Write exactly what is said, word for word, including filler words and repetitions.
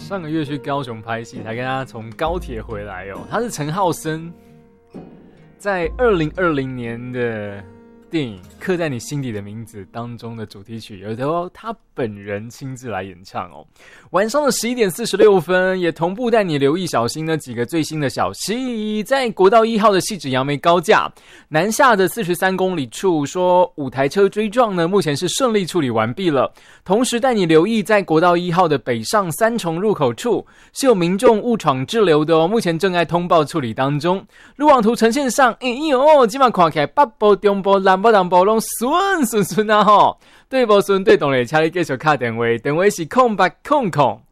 上个月去高雄拍戏，才跟他从高铁回来哦。他是陈浩森，在二零二零年的电影《刻在你心底的名字》当中的主题曲，有时候他本人亲自来演唱哦。晚上的十一点四十六分，也同步带你留意小心呢几个最新的消息。在国道一号的汐止杨梅高架南下的四十三公里处，说五台车追撞呢，目前是顺利处理完毕了。同时带你留意，在国道一号的北上三重入口处是有民众误闯滞留的哦，目前正在通报处理当中。路网图呈现上，哎呦，今晚看起来北部、中部、南部、南部拢顺顺顺啊吼。对无顺对懂嘞，请你继续打电话，电话是空八空空